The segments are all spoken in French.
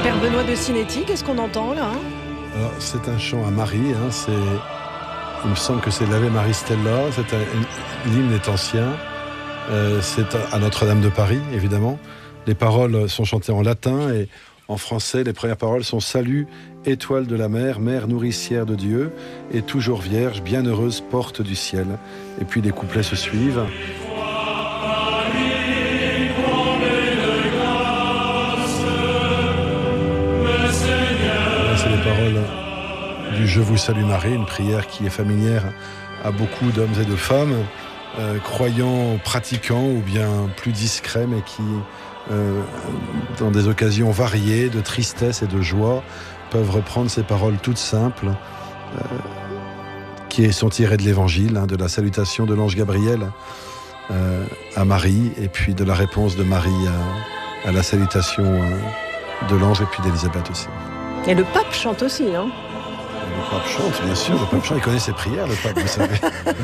Père Benoît de Sinetti, qu'est-ce qu'on entend là Alors, c'est un chant à Marie, il me semble que c'est l'Ave Marie Stella, l'hymne est ancien, c'est à Notre-Dame de Paris, évidemment. Les paroles sont chantées en latin et en français, les premières paroles sont « Salut, étoile de la mer, mère nourricière de Dieu, et toujours vierge, bienheureuse porte du ciel ». Et puis les couplets se suivent. C'est les paroles du « Je vous salue Marie », une prière qui est familière à beaucoup d'hommes et de femmes, croyants, pratiquants ou bien plus discrets, mais qui, dans des occasions variées de tristesse et de joie, peuvent reprendre ces paroles toutes simples qui sont tirées de l'Évangile, de la salutation de l'ange Gabriel à Marie, et puis de la réponse de Marie à la salutation de l'ange et puis d'Élisabeth aussi. Et le pape chante aussi, hein. Le pape chante, bien sûr. Le pape chante, il connaît ses prières, le pape, vous savez.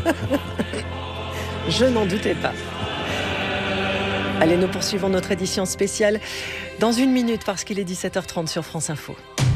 Je n'en doutais pas. Allez, nous poursuivons notre édition spéciale dans une minute parce qu'il est 17h30 sur France Info.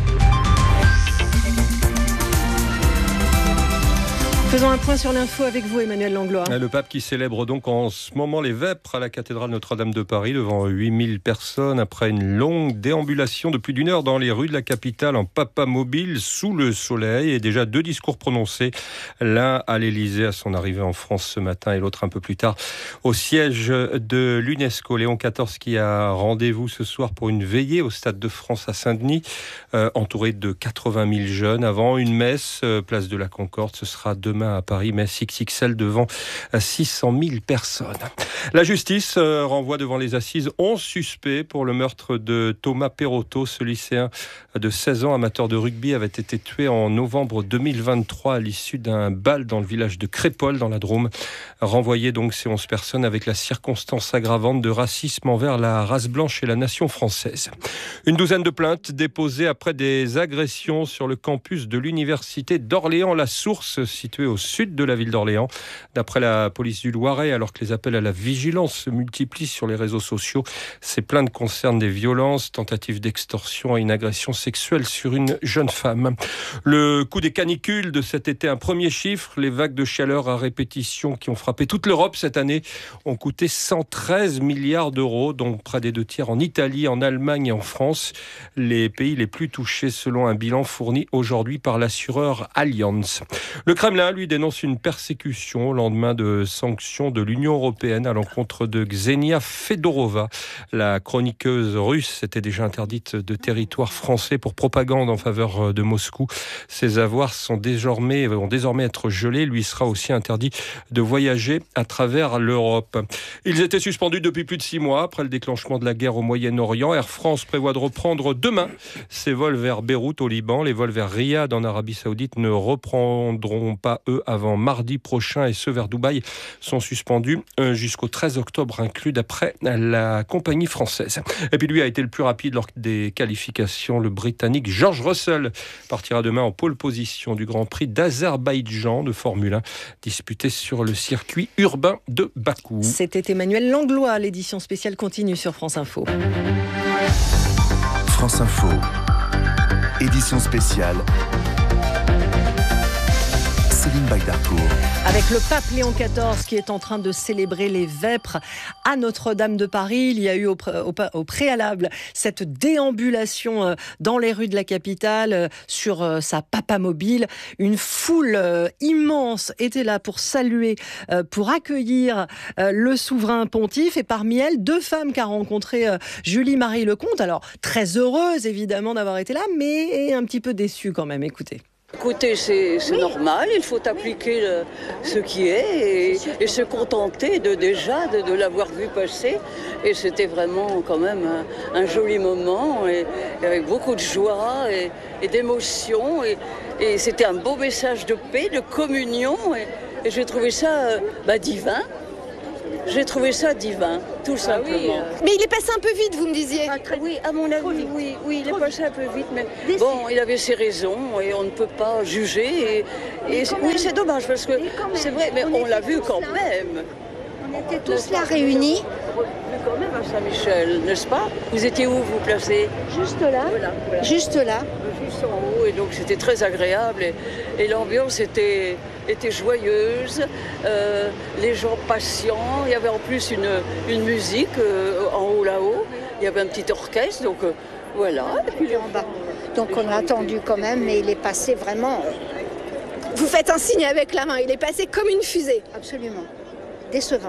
Faisons un point sur l'info avec vous, Emmanuel Langlois. Le pape qui célèbre donc en ce moment les vêpres à la cathédrale Notre-Dame de Paris devant 8000 personnes après une longue déambulation de plus d'une heure dans les rues de la capitale en papamobile sous le soleil et déjà 2 discours prononcés, l'un à l'Élysée à son arrivée en France ce matin et l'autre un peu plus tard au siège de l'UNESCO. Léon XIV qui a rendez-vous ce soir pour une veillée au Stade de France à Saint-Denis, entouré de 80 000 jeunes avant une messe place de la Concorde. Ce sera demain à Paris, messe XXL devant 600 000 personnes. La justice renvoie devant les assises 11 suspects pour le meurtre de Thomas Perotto. Ce lycéen de 16 ans, amateur de rugby, avait été tué en novembre 2023 à l'issue d'un bal dans le village de Crépol dans la Drôme. Renvoyé donc ces 11 personnes avec la circonstance aggravante de racisme envers la race blanche et la nation française. Une douzaine de plaintes déposées après des agressions sur le campus de l'université d'Orléans-la Source, située au sud de la ville d'Orléans. D'après la police du Loiret, alors que les appels à la vigilance se multiplient sur les réseaux sociaux, ces plaintes concernent des violences, tentatives d'extorsion et une agression sexuelle sur une jeune femme. Le coût des canicules de cet été, un premier chiffre. Les vagues de chaleur à répétition qui ont frappé toute l'Europe cette année ont coûté 113 milliards d'euros, dont près des 2 tiers en Italie, en Allemagne et en France. Les pays les plus touchés selon un bilan fourni aujourd'hui par l'assureur Allianz. Le Kremlin, lui, dénonce une persécution au lendemain de sanctions de l'Union européenne à l'encontre de Ksenia Fedorova. La chroniqueuse russe s'était déjà interdite de territoire français pour propagande en faveur de Moscou. Ses avoirs vont désormais être gelés. Lui sera aussi interdit de voyager à travers l'Europe. Ils étaient suspendus depuis plus de 6 mois après le déclenchement de la guerre au Moyen-Orient. Air France prévoit de reprendre demain ses vols vers Beyrouth au Liban. Les vols vers Riyad en Arabie Saoudite ne reprendront pas, eux, avant mardi prochain, et ceux vers Dubaï sont suspendus jusqu'au 13 octobre inclus, d'après la compagnie française. Et puis lui a été le plus rapide lors des qualifications. Le Britannique George Russell partira demain en pole position du Grand Prix d'Azerbaïdjan de Formule 1, disputé sur le circuit urbain de Bakou. C'était Emmanuel Langlois. L'édition spéciale continue sur France Info. France Info, édition spéciale. Céline Bagdarcourt. Avec le pape Léon XIV qui est en train de célébrer les vêpres à Notre-Dame de Paris. Il y a eu au préalable cette déambulation dans les rues de la capitale sur sa papamobile. Une foule immense était là pour saluer, pour accueillir le souverain pontife. Et parmi elles, 2 femmes qu'a rencontrées Julie-Marie Lecomte. Alors, très heureuse évidemment d'avoir été là, mais un petit peu déçue quand même. Écoutez. Écoutez, c'est normal, il faut appliquer ce qui est et se contenter de l'avoir vu passer. Et c'était vraiment quand même un joli moment, et avec beaucoup de joie et d'émotion. Et c'était un beau message de paix, de communion. Et j'ai trouvé ça divin. J'ai trouvé ça divin, tout simplement. Mais il est passé un peu vite, vous me disiez. Oui, à mon avis, oui, il est passé un peu vite. Mais bon, il avait ses raisons et on ne peut pas juger. Oui, c'est dommage parce que c'est vrai, mais on l'a vu quand même. On était tous là réunis revenu quand même à Saint-Michel, n'est-ce pas? Vous étiez où, vous placés? Juste là. Voilà. Juste là. Juste en haut, et donc c'était très agréable et l'ambiance était joyeuse, les gens patients, il y avait en plus une musique en haut là-haut, il y avait un petit orchestre, donc voilà. Et puis En bas. Donc on a attendu quand même, mais il est passé vraiment. Vous faites un signe avec la main, il est passé comme une fusée. Absolument. Décevant.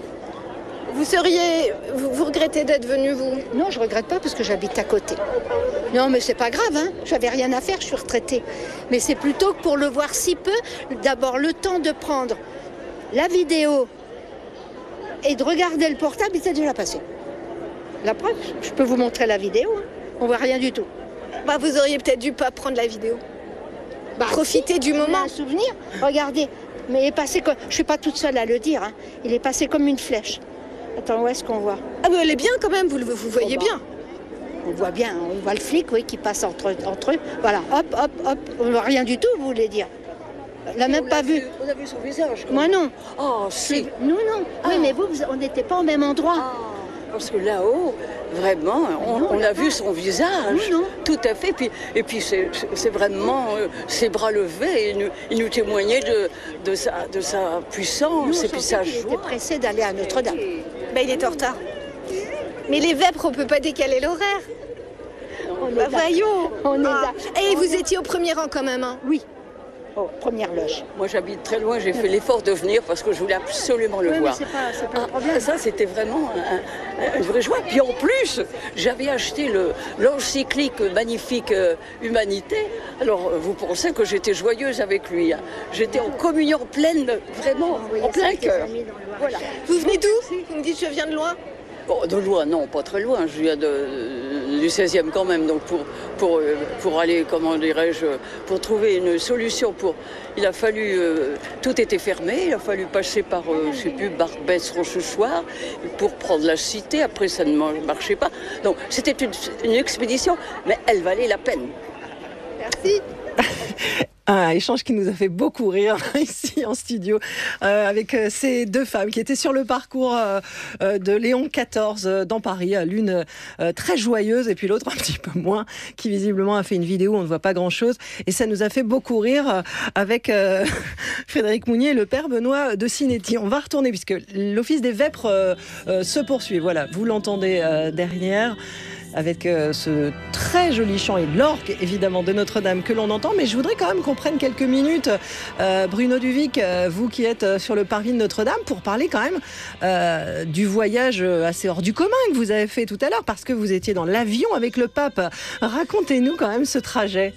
Vous regrettez d'être venu, vous? Non, je regrette pas parce que j'habite à côté. Non, mais c'est pas grave, hein. J'avais rien à faire, je suis retraitée. Mais c'est plutôt que pour le voir si peu, d'abord le temps de prendre la vidéo et de regarder le portable, il s'est déjà passé. La preuve, je peux vous montrer la vidéo, hein. On voit rien du tout. Bah, vous auriez peut-être dû pas prendre la vidéo. Profiter du On a moment. un souvenir, regardez. Mais il est passé comme. Je suis pas toute seule à le dire, hein. Il est passé comme une flèche. Attends, où est-ce qu'on voit? Ah, mais elle est bien quand même, vous voyez bien. On voit bien, on voit le flic, oui, qui passe entre eux. Voilà, hop, hop, hop. On voit rien du tout, vous voulez dire. On l'a même pas vu. On a vu son visage. Moi non. Oh, si. Nous non. Oui, mais on n'était pas au même endroit. Ah, parce que là-haut, vraiment, on a vu son visage. Non. Tout à fait. Et puis c'est vraiment ses bras levés. Il nous témoignait de sa puissance et puis sa Il joie. était pressé d'aller à Notre-Dame. Bah, il est en retard. Mais les vêpres, on peut pas décaler l'horaire. Bah, voyons. On est là. Et vous étiez au premier rang quand même, hein? Oui. Oh, première loge. Moi, j'habite très loin. J'ai fait l'effort de venir parce que je voulais absolument le Oui, mais voir. c'est pas un problème. Ça, c'était vraiment une vraie joie. Puis en plus, j'avais acheté l'encyclique magnifique Humanité. Alors, vous pensez que j'étais joyeuse avec lui, hein. J'étais en communion pleine, vraiment, en plein cœur. Voilà. Vous venez d'où? Vous me dites je viens de loin? Bon, de loin, non, pas très loin. Je viens du 16e quand même. Donc pour aller, comment dirais-je, pour trouver une solution, il a fallu, tout était fermé. Il a fallu passer par, je sais plus, Barbès, Rochechouart, pour prendre la cité. Après, ça ne marchait pas. Donc c'était une expédition, mais elle valait la peine. Merci. Un échange qui nous a fait beaucoup rire ici en studio avec ces deux femmes qui étaient sur le parcours de Léon XIV dans Paris, l'une très joyeuse et puis l'autre un petit peu moins, qui visiblement a fait une vidéo où on ne voit pas grand-chose, et ça nous a fait beaucoup rire avec Frédéric Mounier et le père Benoît de Sinetti. On va retourner puisque l'office des vêpres se poursuit. Voilà, vous l'entendez derrière, avec ce très joli chant et l'orgue évidemment de Notre-Dame que l'on entend. Mais je voudrais quand même qu'on prenne quelques minutes, Bruno Duvic, vous qui êtes sur le parvis de Notre-Dame, pour parler quand même du voyage assez hors du commun que vous avez fait tout à l'heure, parce que vous étiez dans l'avion avec le pape. Racontez-nous quand même ce trajet.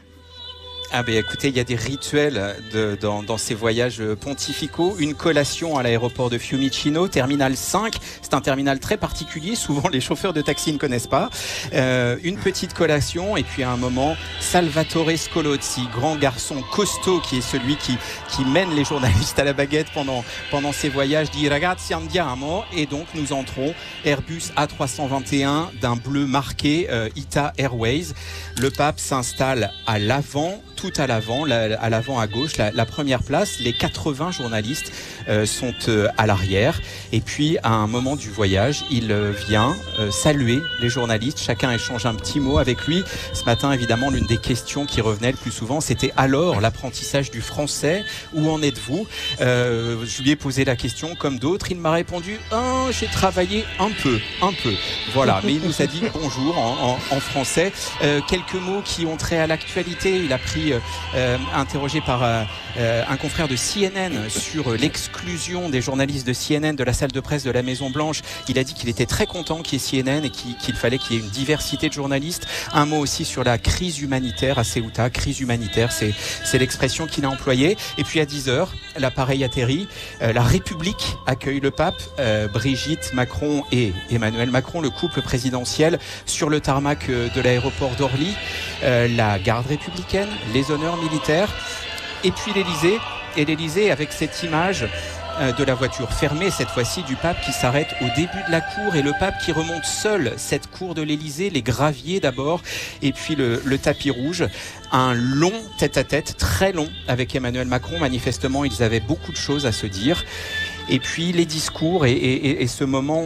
Ah ben écoutez, il y a des rituels dans ces voyages pontificaux. Une collation à l'aéroport de Fiumicino, terminal 5. C'est un terminal très particulier, souvent les chauffeurs de taxi ne connaissent pas. Une petite collation et puis à un moment, Salvatore Scolozzi, grand garçon costaud qui est celui qui mène les journalistes à la baguette pendant ces voyages, dit ragazzi andiamo, et donc nous entrons Airbus A321 d'un bleu marqué ITA Airways. Le pape s'installe à l'avant, tout à l'avant, à l'avant à gauche, la première place. Les 80 journalistes sont à l'arrière. Et puis, à un moment du voyage, il vient saluer les journalistes. Chacun échange un petit mot avec lui. Ce matin, évidemment, l'une des questions qui revenait le plus souvent, c'était alors l'apprentissage du français. Où en êtes-vous? Je lui ai posé la question comme d'autres. Il m'a répondu j'ai travaillé un peu. Voilà, mais il nous a dit bonjour en français. Quelques mots qui ont trait à l'actualité. Il a pris interrogé par un confrère de CNN sur l'exclusion des journalistes de CNN de la salle de presse de la Maison Blanche. Il a dit qu'il était très content qu'il y ait CNN et qu'il fallait qu'il y ait une diversité de journalistes. Un mot aussi sur la crise humanitaire à Ceuta. Crise humanitaire, c'est l'expression qu'il a employée. Et puis à 10h, l'appareil atterrit. La République accueille le pape. Brigitte Macron et Emmanuel Macron, le couple présidentiel, sur le tarmac de l'aéroport d'Orly. La garde républicaine, les honneurs militaires, et puis l'Élysée. Et l'Élysée avec cette image de la voiture fermée, cette fois-ci, du pape qui s'arrête au début de la cour, et le pape qui remonte seul cette cour de l'Élysée, les graviers d'abord, et puis le tapis rouge. Un long tête-à-tête, très long, avec Emmanuel Macron. Manifestement, ils avaient beaucoup de choses à se dire. Et puis les discours et ce moment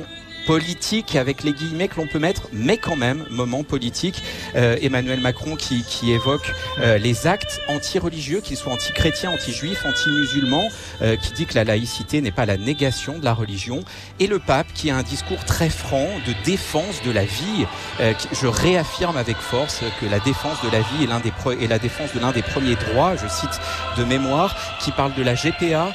politique avec les guillemets que l'on peut mettre, mais quand même moment politique. Emmanuel Macron qui évoque les actes anti-religieux, qu'ils soient anti-chrétiens, anti-juifs, anti-musulmans, qui dit que la laïcité n'est pas la négation de la religion, et le pape qui a un discours très franc de défense de la vie. Je réaffirme avec force que la défense de la vie est la défense de l'un des premiers droits, je cite de mémoire, qui parle de la GPA,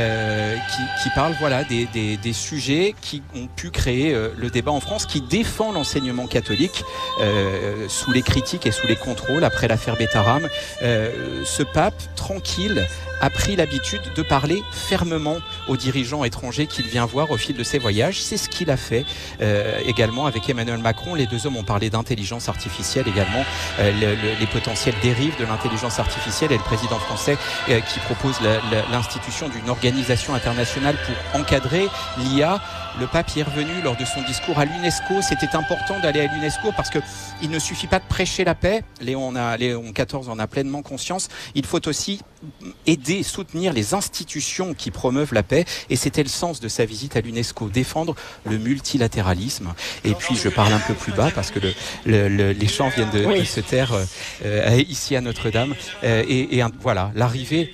qui parle des sujets qui ont pu créer le débat en France, qui défend l'enseignement catholique sous les critiques et sous les contrôles après l'affaire Betaram. Ce pape tranquille a pris l'habitude de parler fermement aux dirigeants étrangers qu'il vient voir au fil de ses voyages. C'est ce qu'il a fait également avec Emmanuel Macron. Les deux hommes ont parlé d'intelligence artificielle également, les potentielles dérives de l'intelligence artificielle, et le président français qui propose l'institution d'une organisation internationale pour encadrer l'IA. Le pape y est revenu lors de son discours à l'UNESCO. C'était important d'aller à l'UNESCO parce qu'il ne suffit pas de prêcher la paix. Léon XIV en a pleinement conscience. Il faut aussi aider, soutenir les institutions qui promeuvent la paix. Et c'était le sens de sa visite à l'UNESCO, défendre le multilatéralisme. Et puis je parle un peu plus bas parce que les chants viennent de se taire ici à Notre-Dame. Voilà, l'arrivée,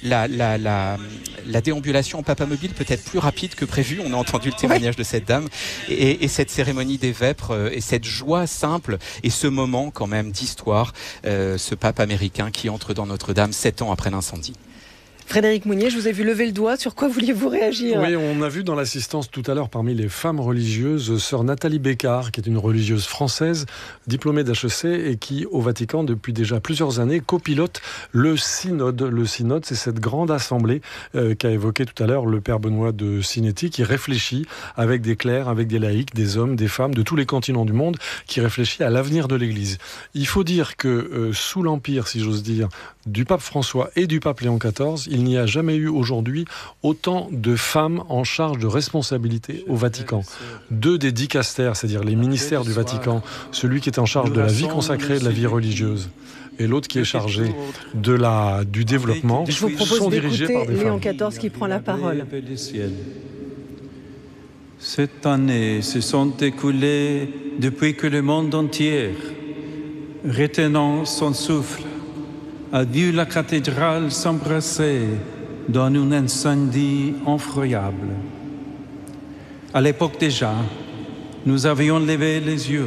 la déambulation en papamobile peut être plus rapide que prévu. On a entendu le témoignage de cette dame et cette cérémonie des vêpres et cette joie simple et ce moment quand même d'histoire, ce pape américain qui entre dans Notre-Dame 7 ans après l'incendie. Frédéric Mounier, je vous ai vu lever le doigt. Sur quoi vouliez-vous réagir ? Oui, on a vu dans l'assistance tout à l'heure parmi les femmes religieuses, sœur Nathalie Bécard, qui est une religieuse française, diplômée d'HEC et qui, au Vatican, depuis déjà plusieurs années, copilote le synode. Le synode, c'est cette grande assemblée qu'a évoqué tout à l'heure le père Benoît de Sinetti, qui réfléchit avec des clercs, avec des laïcs, des hommes, des femmes de tous les continents du monde, qui réfléchit à l'avenir de l'Église. Il faut dire que sous l'empire, si j'ose dire, du pape François et du pape Léon XIV, il n'y a jamais eu aujourd'hui autant de femmes en charge de responsabilité au Vatican. 2 des dicastères, c'est-à-dire les ministères du Vatican, celui qui est en charge de la vie consacrée et de la vie religieuse, et l'autre qui est chargé du développement, je vous propose sont dirigés par des Léon femmes. XIV qui prend la parole. Cette année se sont écoulées depuis que le monde entier, retenant son souffle, a vu la cathédrale s'embrasser dans un incendie effroyable. À l'époque déjà, nous avions levé les yeux,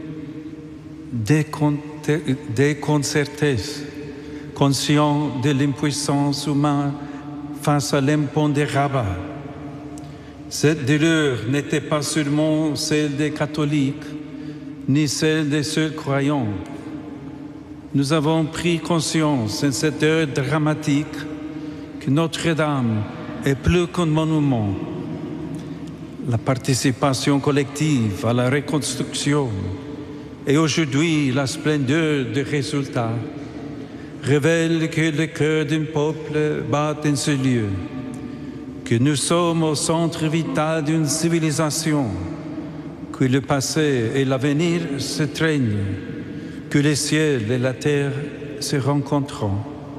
déconcertés, conscients de l'impuissance humaine face à l'impondérable. Cette douleur n'était pas seulement celle des catholiques, ni celle des seuls croyants. Nous avons pris conscience en cette heure dramatique que Notre-Dame est plus qu'un monument. La participation collective à la reconstruction et aujourd'hui la splendeur des résultats révèlent que le cœur d'un peuple bat en ce lieu, que nous sommes au centre vital d'une civilisation, que le passé et l'avenir se traînent, que le ciel et la terre se rencontreront.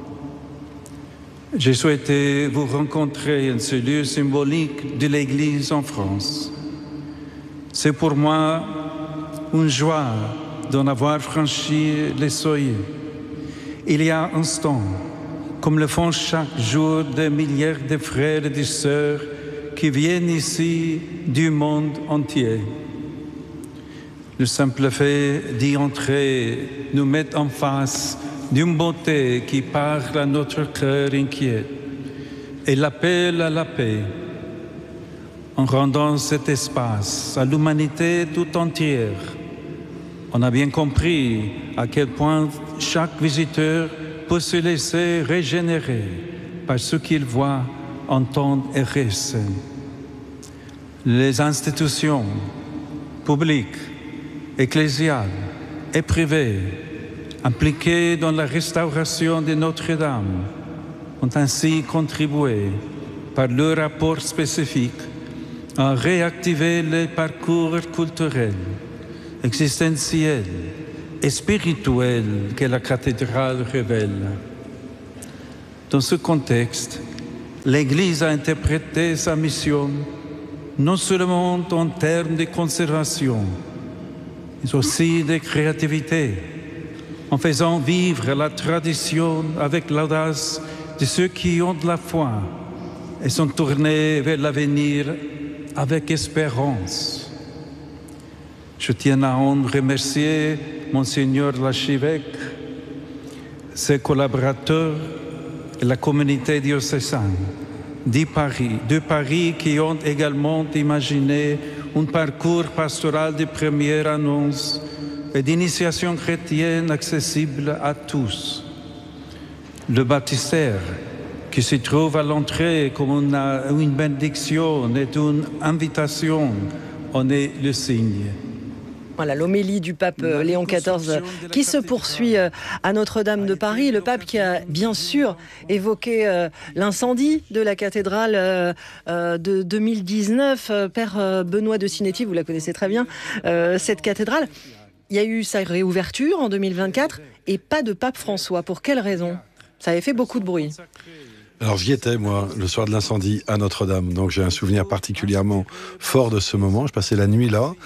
J'ai souhaité vous rencontrer en ce lieu symbolique de l'Église en France. C'est pour moi une joie d'en avoir franchi les seuils. Il y a un instant, comme le font chaque jour des milliers de frères et de sœurs qui viennent ici du monde entier. Le simple fait d'y entrer nous met en face d'une beauté qui parle à notre cœur inquiet et l'appelle à la paix. En rendant cet espace à l'humanité tout entière, on a bien compris à quel point chaque visiteur peut se laisser régénérer par ce qu'il voit, entend et ressent. Les institutions publiques, ecclésiales et privées impliquées dans la restauration de Notre-Dame ont ainsi contribué par leur rapport spécifique à réactiver les parcours culturels, existentiels et spirituels que la cathédrale révèle. Dans ce contexte, l'Église a interprété sa mission non seulement en termes de conservation, mais aussi de créativité, en faisant vivre la tradition avec l'audace de ceux qui ont de la foi et sont tournés vers l'avenir avec espérance. Je tiens à en remercier Monseigneur l'archevêque, ses collaborateurs et la communauté diocésaine de Paris qui ont également imaginé un parcours pastoral de première annonce et d'initiation chrétienne accessible à tous. Le baptistère, qui se trouve à l'entrée comme une bénédiction et une invitation, en est le signe. Voilà l'homélie du pape Léon XIV qui se poursuit à Notre-Dame de Paris. Le pape qui a bien sûr évoqué l'incendie de la cathédrale de 2019. Père Benoît de Sinetti, vous la connaissez très bien, cette cathédrale. Il y a eu sa réouverture en 2024 et pas de pape François. Pour quelle raison ? Ça avait fait beaucoup de bruit. Alors j'y étais, moi, le soir de l'incendie à Notre-Dame. Donc j'ai un souvenir particulièrement fort de ce moment. Je passais la nuit là.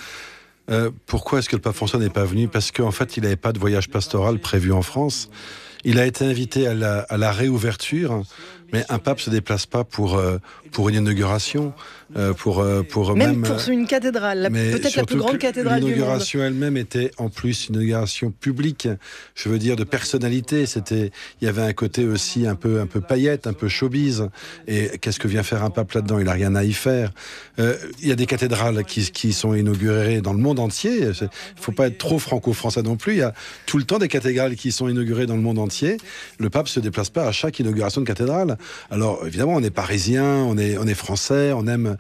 Pourquoi est-ce que le pape François n'est pas venu ? Parce qu'en fait, il n'avait pas de voyage pastoral prévu en France. Il a été invité à la réouverture, mais un pape se déplace pas pour une inauguration, pour même pour une cathédrale, peut-être la plus grande cathédrale du monde. L'inauguration elle-même était en plus une inauguration publique, je veux dire de personnalité. Il y avait un côté aussi un peu paillette, un peu showbiz. Et qu'est-ce que vient faire un pape là-dedans ? Il a rien à y faire. Il y a des cathédrales qui sont inaugurées dans le monde entier. Il faut pas être trop franco-français non plus. Il y a tout le temps des cathédrales qui sont inaugurées dans le monde entier. Le pape se déplace pas à chaque inauguration de cathédrale. Alors évidemment, on est parisien, on est français, on aime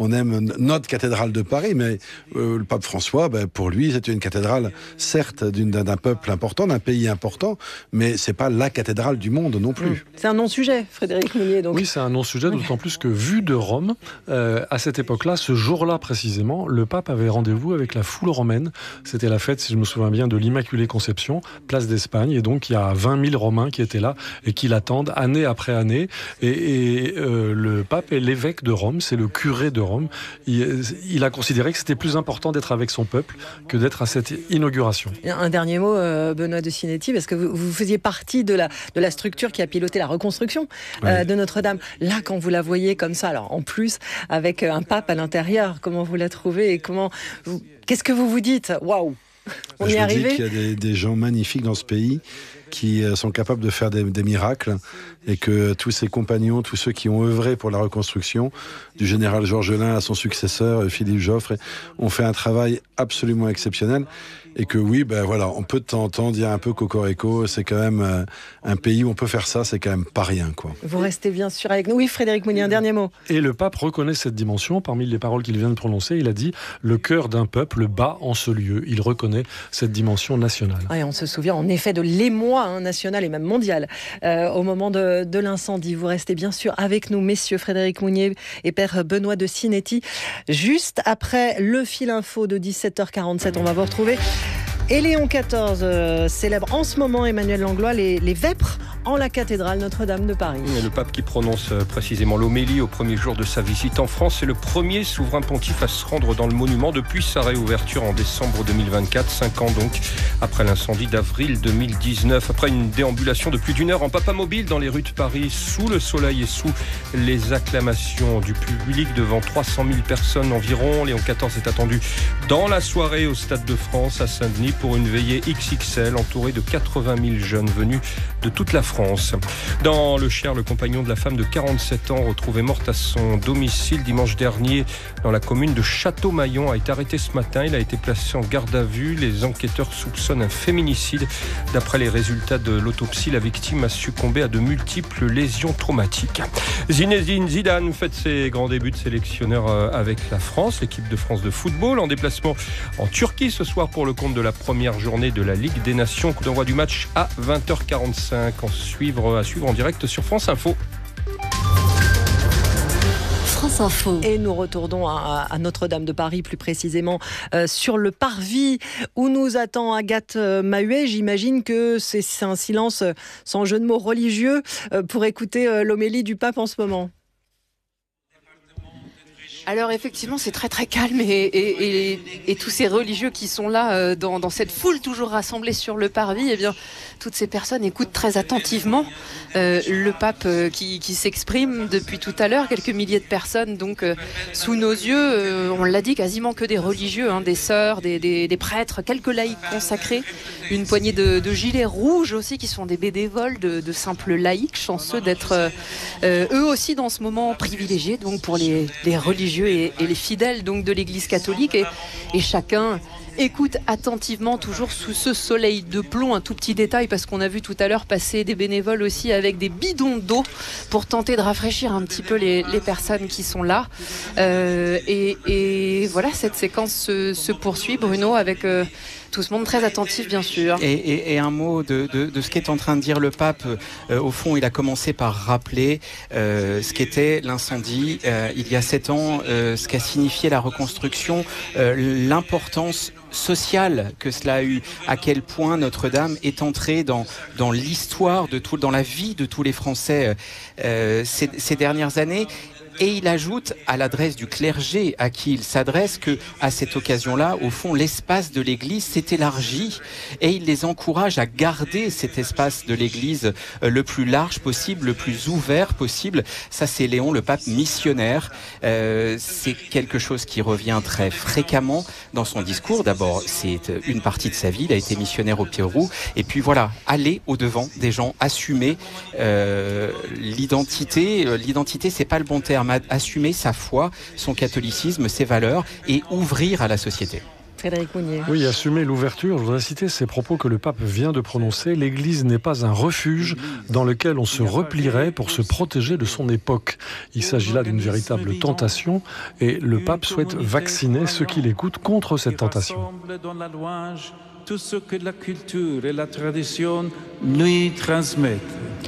notre cathédrale de Paris, mais le pape François, pour lui, c'est une cathédrale, certes, d'un peuple important, d'un pays important, mais c'est pas la cathédrale du monde non plus. C'est un non-sujet, Frédéric Mounier. Donc. Oui, c'est un non-sujet, d'autant plus que vu de Rome, à cette époque-là, ce jour-là précisément, le pape avait rendez-vous avec la foule romaine. C'était la fête, si je me souviens bien, de l'Immaculée Conception, place d'Espagne, et donc il y a 20 000 Romains qui étaient là et qui l'attendent année après année. Et le pape est l'évêque de Rome, c'est le curé de Rome. Il a considéré que c'était plus important d'être avec son peuple que d'être à cette inauguration. Un dernier mot, Benoît de Sinetti, parce que vous faisiez partie de la structure qui a piloté la reconstruction de Notre-Dame. Là, quand vous la voyez comme ça, alors en plus, avec un pape à l'intérieur, comment vous la trouvez et qu'est-ce que vous dites ? Waouh ! On y est arrivé ? Je vous dis qu'il y a des gens magnifiques dans ce pays qui sont capables de faire des miracles et que tous ses compagnons, tous ceux qui ont œuvré pour la reconstruction, du général Georges Lain à son successeur, Philippe Joffre, ont fait un travail absolument exceptionnel. Et que oui, on peut de temps en temps dire un peu cocorico, c'est quand même un pays où on peut faire ça, c'est quand même pas rien, quoi. Vous restez bien sûr avec nous. Oui, Frédéric Mounier, un dernier mot. Et le pape reconnaît cette dimension. Parmi les paroles qu'il vient de prononcer, il a dit « Le cœur d'un peuple bat en ce lieu ». Il reconnaît cette dimension nationale. Et on se souvient en effet de l'émoi national et même mondial au moment de l'incendie. Vous restez bien sûr avec nous, messieurs Frédéric Mounier et Père Benoît de Sinetti. Juste après le fil info de 17h47, on va vous retrouver. Et Léon XIV célèbre en ce moment, Emmanuel Langlois, les vêpres en la cathédrale Notre-Dame de Paris. Et le pape qui prononce précisément l'homélie au premier jour de sa visite en France, c'est le premier souverain pontife à se rendre dans le monument depuis sa réouverture en décembre 2024, 5 ans donc après l'incendie d'avril 2019. Après une déambulation de plus d'une heure en papamobile dans les rues de Paris, sous le soleil et sous les acclamations du public devant 300 000 personnes environ, Léon XIV est attendu dans la soirée au Stade de France à Saint-Denis pour une veillée XXL entourée de 80 000 jeunes venus de toute la France. Dans le Cher, le compagnon de la femme de 47 ans retrouvée morte à son domicile dimanche dernier dans la commune de Château-Maillon a été arrêté ce matin. Il a été placé en garde à vue. Les enquêteurs soupçonnent un féminicide. D'après les résultats de l'autopsie, la victime a succombé à de multiples lésions traumatiques. Zinedine Zidane fait ses grands débuts de sélectionneur avec la France, l'équipe de France de football, en déplacement en Turquie ce soir pour le compte de la première journée de la Ligue des Nations. Coup d'envoi du match à 20h45. À suivre en direct sur France Info. France Info. Et nous retournons à Notre-Dame de Paris, plus précisément sur le parvis où nous attend Agathe Mahuet. J'imagine que c'est un silence sans jeu de mots religieux pour écouter l'homélie du pape en ce moment. Alors effectivement, c'est très très calme et tous ces religieux qui sont là dans cette foule toujours rassemblée sur le parvis, eh bien, toutes ces personnes écoutent très attentivement le pape qui s'exprime depuis tout à l'heure, quelques milliers de personnes donc sous nos yeux, on l'a dit, quasiment que des religieux, des sœurs, des prêtres, quelques laïcs consacrés, une poignée de gilets rouges aussi qui sont des bénévoles, de simples laïcs, chanceux d'être eux aussi dans ce moment privilégié donc pour les religieux et les fidèles donc de l'Église catholique et chacun écoute attentivement toujours sous ce soleil de plomb. Un tout petit détail parce qu'on a vu tout à l'heure passer des bénévoles aussi avec des bidons d'eau pour tenter de rafraîchir un petit peu les personnes qui sont là et voilà, cette séquence se poursuit, Bruno, avec tout ce monde très attentif bien sûr. Et un mot de ce qu'est en train de dire le pape. Au fond, il a commencé par rappeler ce qu'était l'incendie il y a 7 ans, ce qu'a signifié la reconstruction, l'importance sociale que cela a eu, à quel point Notre-Dame est entrée dans l'histoire dans la vie de tous les Français ces dernières années. Et il ajoute à l'adresse du clergé à qui il s'adresse que, à cette occasion-là, au fond, l'espace de l'Église s'est élargi et il les encourage à garder cet espace de l'Église le plus large possible, le plus ouvert possible. Ça, c'est Léon, le pape missionnaire. C'est quelque chose qui revient très fréquemment dans son discours. D'abord, c'est une partie de sa vie. Il a été missionnaire au Pérou. Et puis voilà, aller au-devant des gens, assumer l'identité. L'identité, c'est pas le bon terme. Assumer sa foi, son catholicisme, ses valeurs et ouvrir à la société. Frédéric Mounier. Oui, assumer l'ouverture. Je voudrais citer ces propos que le pape vient de prononcer. L'Église n'est pas un refuge dans lequel on se replierait pour se protéger de son époque. Il s'agit là d'une véritable tentation et le pape souhaite vacciner ceux qui l'écoutent contre cette tentation. Tout ce que la culture et la tradition lui transmettent.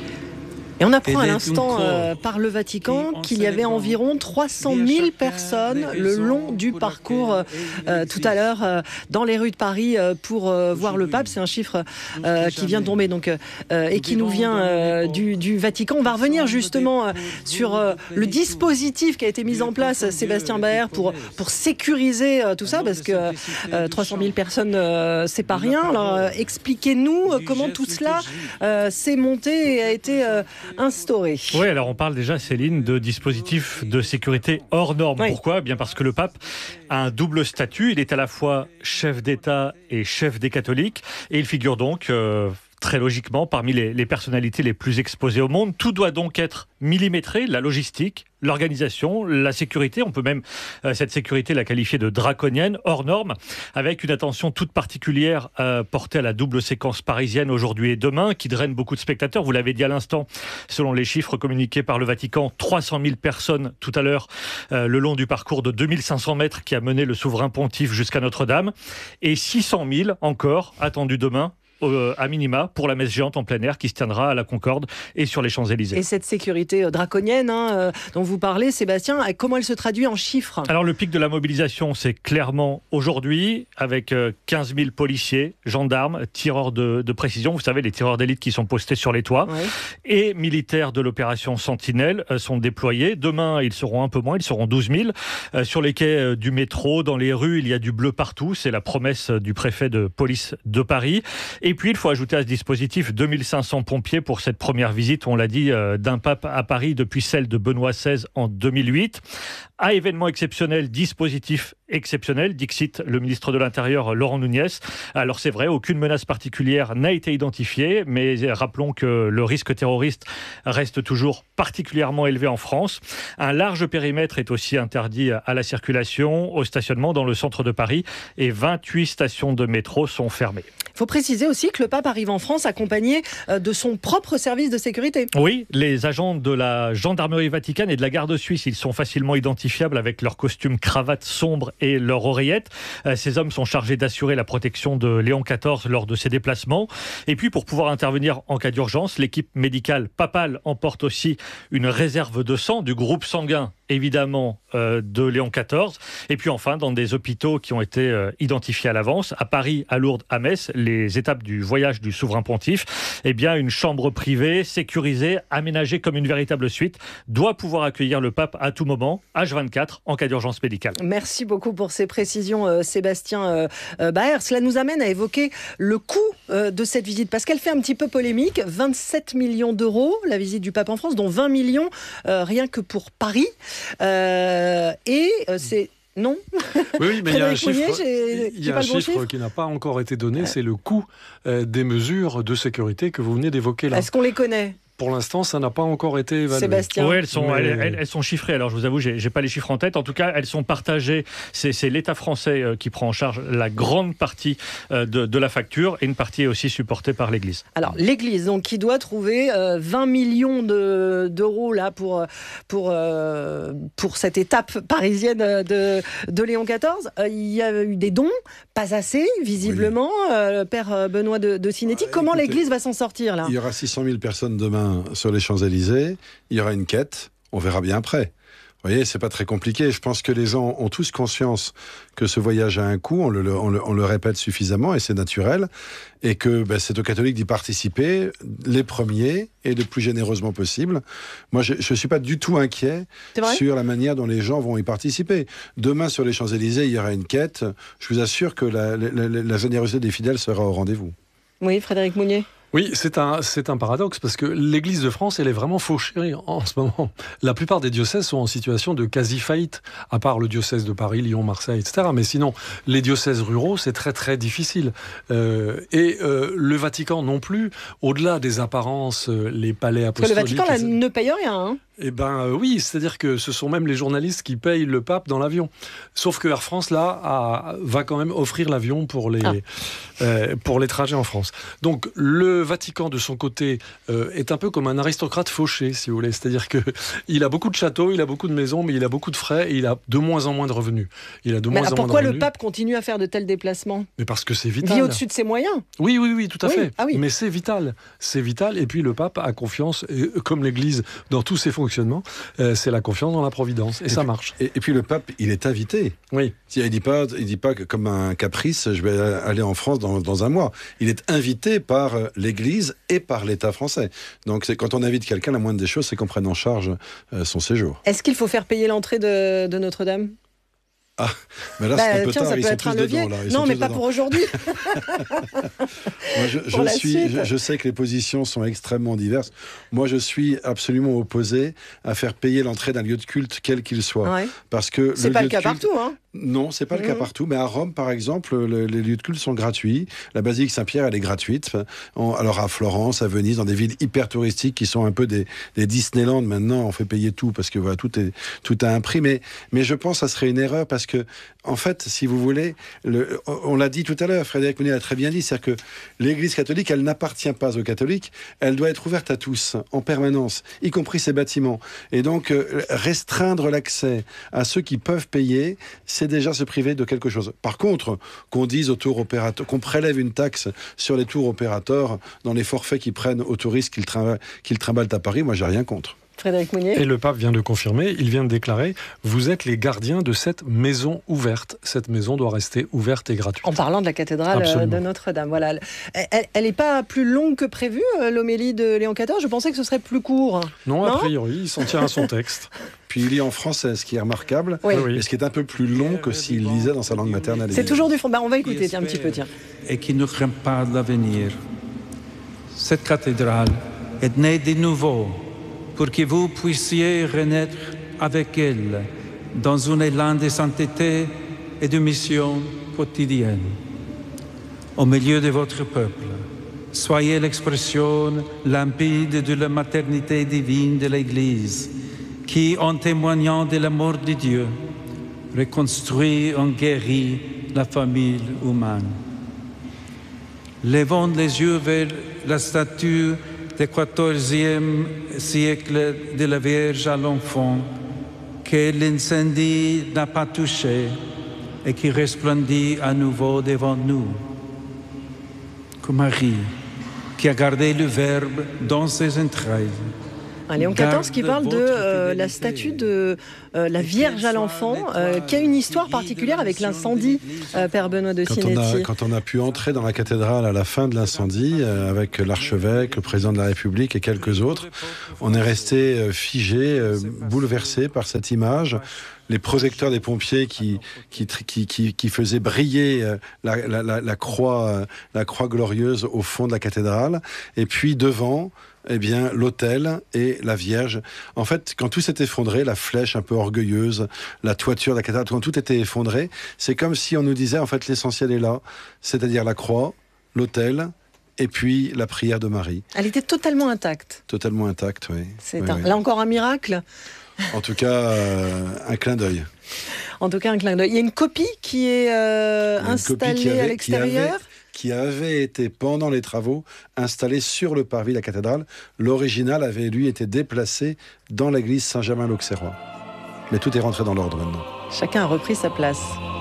Et on apprend à l'instant par le Vatican qu'il y avait environ 300 000 personnes le long du parcours tout à l'heure dans les rues de Paris pour voir le pape. C'est un chiffre qui vient de tomber donc, et qui nous vient du Vatican. On va revenir justement sur le dispositif qui a été mis en place, Sébastien Baer, pour sécuriser tout ça, parce que 300 000 personnes, c'est pas rien. Alors expliquez-nous comment tout cela s'est monté et a été instauré. Oui, alors on parle déjà, Céline, de dispositifs de sécurité hors normes. Oui. Pourquoi ? Bien parce que le pape a un double statut. Il est à la fois chef d'État et chef des catholiques. Et il figure donc très logiquement parmi les personnalités les plus exposées au monde. Tout doit donc être millimétré, la logistique, l'organisation, la sécurité. On peut même cette sécurité la qualifier de draconienne, hors norme, avec une attention toute particulière portée à la double séquence parisienne aujourd'hui et demain, qui draine beaucoup de spectateurs. Vous l'avez dit à l'instant, selon les chiffres communiqués par le Vatican, 300 000 personnes tout à l'heure le long du parcours de 2500 mètres qui a mené le souverain pontife jusqu'à Notre-Dame, et 600 000 encore attendus demain, à minima, pour la messe géante en plein air qui se tiendra à la Concorde et sur les Champs-Élysées. Et cette sécurité draconienne dont vous parlez, Sébastien, comment elle se traduit en chiffres ? Alors le pic de la mobilisation, c'est clairement aujourd'hui, avec 15 000 policiers, gendarmes, tireurs de précision, vous savez, les tireurs d'élite qui sont postés sur les toits, oui, et militaires de l'opération Sentinelle sont déployés. Demain, ils seront un peu moins, ils seront 12 000. Sur les quais du métro, dans les rues, il y a du bleu partout, c'est la promesse du préfet de police de Paris. Et puis, il faut ajouter à ce dispositif 2500 pompiers pour cette première visite, on l'a dit, d'un pape à Paris depuis celle de Benoît XVI en 2008. À événement exceptionnel, dispositif exceptionnel, dixit le ministre de l'Intérieur Laurent Nunez. Alors c'est vrai, aucune menace particulière n'a été identifiée, mais rappelons que le risque terroriste reste toujours particulièrement élevé en France. Un large périmètre est aussi interdit à la circulation, au stationnement dans le centre de Paris, et 28 stations de métro sont fermées. Il faut préciser aussi que le pape arrive en France accompagné de son propre service de sécurité. Oui, les agents de la gendarmerie vaticane et de la garde suisse, ils sont facilement identifiables avec leurs costumes cravates sombres et leurs oreillettes. Ces hommes sont chargés d'assurer la protection de Léon XIV lors de ses déplacements. Et puis pour pouvoir intervenir en cas d'urgence, l'équipe médicale papale emporte aussi une réserve de sang du groupe sanguin évidemment de Léon XIV, et puis enfin dans des hôpitaux qui ont été identifiés à l'avance, à Paris, à Lourdes, à Metz, les étapes du voyage du souverain pontife, eh bien une chambre privée, sécurisée, aménagée comme une véritable suite, doit pouvoir accueillir le pape à tout moment, H24, en cas d'urgence médicale. Merci beaucoup pour ces précisions, Sébastien Baer. Cela nous amène à évoquer le coût de cette visite, parce qu'elle fait un petit peu polémique. 27 millions d'euros, la visite du pape en France, dont 20 millions rien que pour Paris. C'est... Non. Oui, mais il y a un chiffre qui n'a pas encore été donné, c'est le coût des mesures de sécurité que vous venez d'évoquer là. Est-ce qu'on les connaît ? Pour l'instant, ça n'a pas encore été évalué. Sébastien. Oui, elles sont chiffrées. Alors, je vous avoue, j'ai pas les chiffres en tête. En tout cas, elles sont partagées. C'est l'État français qui prend en charge la grande partie de la facture, et une partie est aussi supportée par l'Église. Alors, l'Église, donc, qui doit trouver 20 millions d'euros là pour cette étape parisienne de Léon XIV. Il y a eu des dons, pas assez, visiblement. Oui. Père Benoît de Sinetti, comment l'Église va s'en sortir là ? Il y aura 600 000 personnes demain sur les Champs-Élysées, il y aura une quête, on verra bien après. Vous voyez, c'est pas très compliqué. Je pense que les gens ont tous conscience que ce voyage a un coût, on le répète suffisamment et c'est naturel, et que c'est aux catholiques d'y participer, les premiers et le plus généreusement possible. Moi, je suis pas du tout inquiet sur la manière dont les gens vont y participer. Demain, sur les Champs-Élysées, il y aura une quête. Je vous assure que la générosité des fidèles sera au rendez-vous. Oui, Frédéric Mounier. Oui, c'est un paradoxe parce que l'Église de France, elle est vraiment fauchée en ce moment. La plupart des diocèses sont en situation de quasi-faillite, à part le diocèse de Paris, Lyon, Marseille, etc. Mais sinon, les diocèses ruraux, c'est très très difficile. Le Vatican non plus, au-delà des apparences, les palais apostoliques... Parce que le Vatican ne paye rien, hein. Eh bien oui, c'est-à-dire que ce sont même les journalistes qui payent le pape dans l'avion. Sauf que Air France, là, va quand même offrir l'avion pour les trajets en France. Donc le Vatican, de son côté, est un peu comme un aristocrate fauché, si vous voulez. C'est-à-dire qu'il a beaucoup de châteaux, il a beaucoup de maisons, mais il a beaucoup de frais et il a de moins en moins de revenus. Pourquoi le pape continue à faire de tels déplacements ? Mais parce que c'est vital. Il vit au-dessus de ses moyens. Oui, tout à fait. Ah oui. Mais c'est vital. C'est vital. Et puis le pape a confiance, comme l'Église, dans tous ses fonctionnements. C'est la confiance dans la providence et ça marche. Et puis le pape, il est invité. Oui. Il dit pas que comme un caprice, je vais aller en France dans un mois. Il est invité par l'Église et par l'État français. Donc quand on invite quelqu'un, la moindre des choses, c'est qu'on prenne en charge son séjour. Est-ce qu'il faut faire payer l'entrée de Notre-Dame ? Ah, mais là, c'est un peu tard, ça ils peut sont être tous un levier. dedans. Là. Non, mais pas pour aujourd'hui. Moi, je sais que les positions sont extrêmement diverses. Moi, je suis absolument opposé à faire payer l'entrée d'un lieu de culte, quel qu'il soit. Ouais. Parce que c'est pas le cas partout, hein. Non, c'est pas le cas partout. Mais à Rome, par exemple, les lieux de culte sont gratuits. La basilique Saint-Pierre, elle est gratuite. Alors à Florence, à Venise, dans des villes hyper touristiques qui sont un peu des Disneyland, maintenant, on fait payer tout parce que voilà, tout a un prix. Mais je pense que ça serait une erreur parce que, en fait, si vous voulez, on l'a dit tout à l'heure, Frédéric Mounier l'a très bien dit, c'est-à-dire que l'Église catholique, elle n'appartient pas aux catholiques, elle doit être ouverte à tous, en permanence, y compris ses bâtiments. Et donc, restreindre l'accès à ceux qui peuvent payer, c'est déjà se priver de quelque chose. Par contre, qu'on dise aux tours opérateurs, qu'on prélève une taxe sur les tours opérateurs dans les forfaits qu'ils prennent aux touristes qu'ils trimballent à Paris, moi, j'ai rien contre. Frédéric Mounier. Et le pape vient de confirmer, il vient de déclarer, vous êtes les gardiens de cette maison ouverte. Cette maison doit rester ouverte et gratuite. En parlant de la cathédrale de Notre-Dame. Voilà. Elle n'est pas plus longue que prévu, l'homélie de Léon XIV. Je pensais que ce serait plus court. Non, a priori, il s'en tient à son texte. Puis il lit en français, ce qui est remarquable, et ce qui est un peu plus long que s'il lisait dans sa langue maternelle. C'est toujours du fond. On va écouter un petit peu, tiens. Et qui ne craint pas l'avenir. Cette cathédrale est née de nouveau pour que vous puissiez renaître avec elle dans un élan de sainteté et de mission quotidienne. Au milieu de votre peuple, soyez l'expression limpide de la maternité divine de l'Église, qui, en témoignant de l'amour de Dieu, reconstruit et guérit la famille humaine. Levons les yeux vers la statue du XIVe siècle de la Vierge à l'enfant, que l'incendie n'a pas touché et qui resplendit à nouveau devant nous. Que Marie, qui a gardé le Verbe dans ses entrailles, Léon XIV qui parle de la statue de la Vierge à l'enfant, qui a une histoire particulière avec l'incendie, Père Benoît de Sinetti. Quand on a pu entrer dans la cathédrale à la fin de l'incendie, avec l'archevêque, le président de la République et quelques autres, on est resté figé, bouleversé par cette image. Les projecteurs des pompiers qui faisaient briller la croix glorieuse au fond de la cathédrale, et puis devant, l'autel et la Vierge. En fait, quand tout s'est effondré, la flèche un peu orgueilleuse, la toiture de la cathédrale, quand tout était effondré, c'est comme si on nous disait, en fait, l'essentiel est là, c'est-à-dire la croix, l'autel, et puis la prière de Marie. Elle était totalement intacte. Totalement intacte, oui. Là encore un miracle. En tout cas, un clin d'œil. En tout cas, un clin d'œil. Il y a une copie qui est installée à l'extérieur. Qui avait été, pendant les travaux, installée sur le parvis de la cathédrale. L'original avait, lui, été déplacé dans l'église Saint-Germain-l'Auxerrois. Mais tout est rentré dans l'ordre maintenant. Chacun a repris sa place.